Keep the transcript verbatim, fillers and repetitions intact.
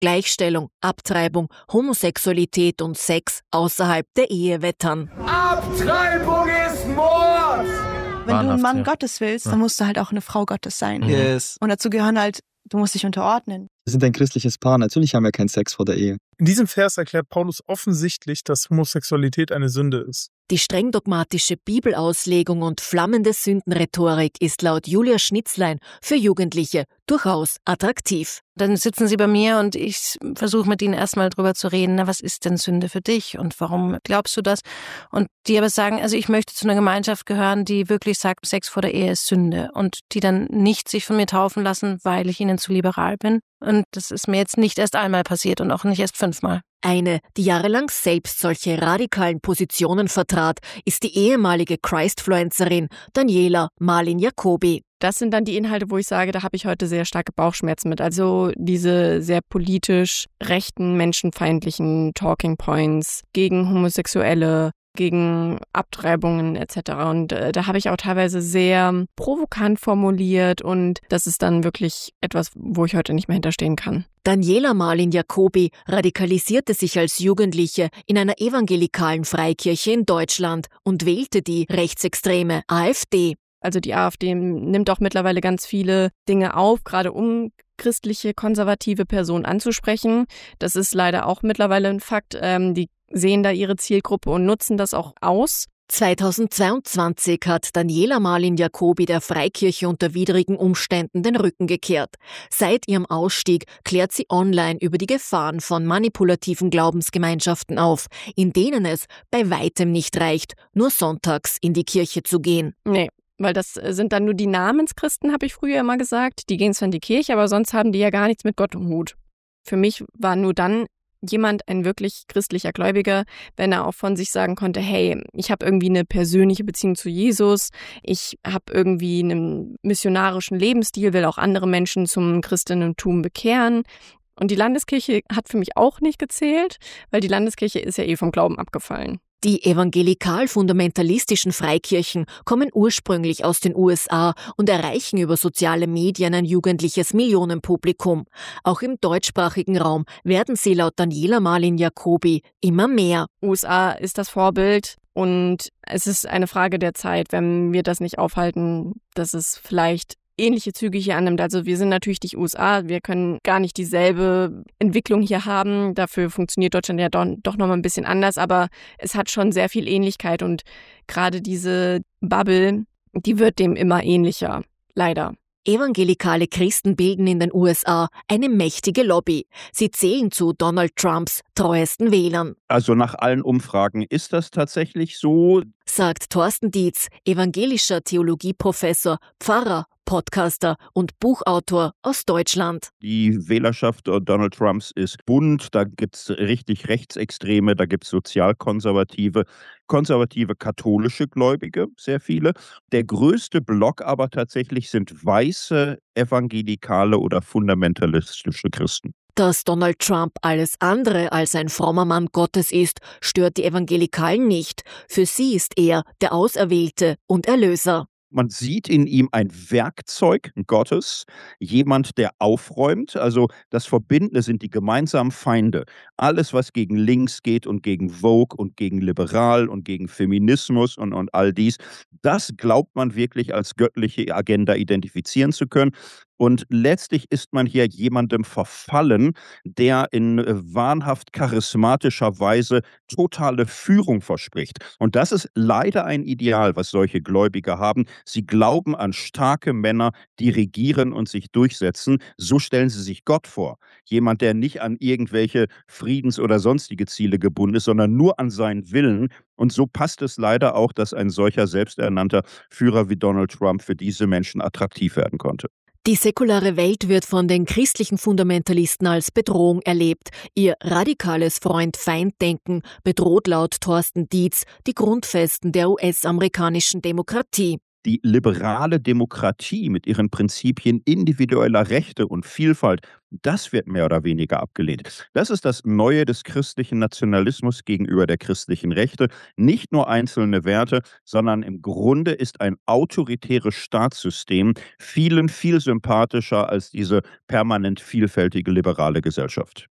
Gleichstellung, Abtreibung, Homosexualität und Sex außerhalb der Ehe wettern. Abtreibung ist Mord! Wenn du ein Mann ja. Gottes willst, Ja. dann musst du halt auch eine Frau Gottes sein. Yes. Und dazu gehören halt, du musst dich unterordnen. Wir sind ein christliches Paar, natürlich haben wir keinen Sex vor der Ehe. In diesem Vers erklärt Paulus offensichtlich, dass Homosexualität eine Sünde ist. Die streng dogmatische Bibelauslegung und flammende Sündenrhetorik ist laut Julia Schnitzlein für Jugendliche durchaus attraktiv. Dann sitzen sie bei mir und ich versuche mit ihnen erstmal drüber zu reden, na, was ist denn Sünde für dich und warum glaubst du das? Und die aber sagen, also ich möchte zu einer Gemeinschaft gehören, die wirklich sagt, Sex vor der Ehe ist Sünde und die dann nicht sich von mir taufen lassen, weil ich ihnen zu liberal bin. Und das ist mir jetzt nicht erst einmal passiert und auch nicht erst fünfmal. Eine, die jahrelang selbst solche radikalen Positionen vertrat, ist die ehemalige Christfluencerin Daniela Marlin Jacobi. Das sind dann die Inhalte, wo ich sage, da habe ich heute sehr starke Bauchschmerzen mit. Also diese sehr politisch rechten, menschenfeindlichen Talking Points gegen Homosexuelle, gegen Abtreibungen et cetera. Und äh, da habe ich auch teilweise sehr provokant formuliert und das ist dann wirklich etwas, wo ich heute nicht mehr hinterstehen kann. Daniela Marlin Jacobi radikalisierte sich als Jugendliche in einer evangelikalen Freikirche in Deutschland und wählte die rechtsextreme AfD. Also die AfD nimmt auch mittlerweile ganz viele Dinge auf, gerade um christliche, konservative Personen anzusprechen. Das ist leider auch mittlerweile ein Fakt. Ähm, die sehen da ihre Zielgruppe und nutzen das auch aus. zweitausendzweiundzwanzig hat Daniela Marlin Jacobi der Freikirche unter widrigen Umständen den Rücken gekehrt. Seit ihrem Ausstieg klärt sie online über die Gefahren von manipulativen Glaubensgemeinschaften auf, in denen es bei weitem nicht reicht, nur sonntags in die Kirche zu gehen. Nee. Weil das sind dann nur die Namenschristen, habe ich früher immer gesagt. Die gehen zwar in die Kirche, aber sonst haben die ja gar nichts mit Gott im Hut. Für mich war nur dann jemand ein wirklich christlicher Gläubiger, wenn er auch von sich sagen konnte, hey, ich habe irgendwie eine persönliche Beziehung zu Jesus, ich habe irgendwie einen missionarischen Lebensstil, will auch andere Menschen zum Christentum bekehren. Und die Landeskirche hat für mich auch nicht gezählt, weil die Landeskirche ist ja eh vom Glauben abgefallen. Die evangelikal-fundamentalistischen Freikirchen kommen ursprünglich aus den U S A und erreichen über soziale Medien ein jugendliches Millionenpublikum. Auch im deutschsprachigen Raum werden sie laut Daniela Marlin Jacobi immer mehr. U S A ist das Vorbild und es ist eine Frage der Zeit, wenn wir das nicht aufhalten, dass es vielleicht ähnliche Züge hier annimmt. Also wir sind natürlich die U S A, wir können gar nicht dieselbe Entwicklung hier haben. Dafür funktioniert Deutschland ja doch, doch nochmal ein bisschen anders, aber es hat schon sehr viel Ähnlichkeit und gerade diese Bubble, die wird dem immer ähnlicher, leider. Evangelikale Christen bilden in den U S A eine mächtige Lobby. Sie zählen zu Donald Trumps treuesten Wählern. Also nach allen Umfragen ist das tatsächlich so, sagt Thorsten Dietz, evangelischer Theologieprofessor, Pfarrer, Podcaster und Buchautor aus Deutschland. Die Wählerschaft Donald Trumps ist bunt, da gibt es richtig Rechtsextreme, da gibt es Sozialkonservative, konservative katholische Gläubige, sehr viele. Der größte Block aber tatsächlich sind weiße, evangelikale oder fundamentalistische Christen. Dass Donald Trump alles andere als ein frommer Mann Gottes ist, stört die Evangelikalen nicht. Für sie ist er der Auserwählte und Erlöser. Man sieht in ihm ein Werkzeug Gottes, jemand, der aufräumt. Also das Verbindende sind die gemeinsamen Feinde. Alles, was gegen links geht und gegen Vogue und gegen liberal und gegen Feminismus und, und all dies, das glaubt man wirklich als göttliche Agenda identifizieren zu können. Und letztlich ist man hier jemandem verfallen, der in äh, wahnhaft charismatischer Weise totale Führung verspricht. Und das ist leider ein Ideal, was solche Gläubige haben. Sie glauben an starke Männer, die regieren und sich durchsetzen. So stellen sie sich Gott vor. Jemand, der nicht an irgendwelche Friedens- oder sonstige Ziele gebunden ist, sondern nur an seinen Willen. Und so passt es leider auch, dass ein solcher selbsternannter Führer wie Donald Trump für diese Menschen attraktiv werden konnte. Die säkulare Welt wird von den christlichen Fundamentalisten als Bedrohung erlebt. Ihr radikales Freund-Feind-Denken bedroht laut Thorsten Dietz die Grundfesten der U S-amerikanischen Demokratie. Die liberale Demokratie mit ihren Prinzipien individueller Rechte und Vielfalt, das wird mehr oder weniger abgelehnt. Das ist das Neue des christlichen Nationalismus gegenüber der christlichen Rechte. Nicht nur einzelne Werte, sondern im Grunde ist ein autoritäres Staatssystem vielen viel sympathischer als diese permanent vielfältige liberale Gesellschaft.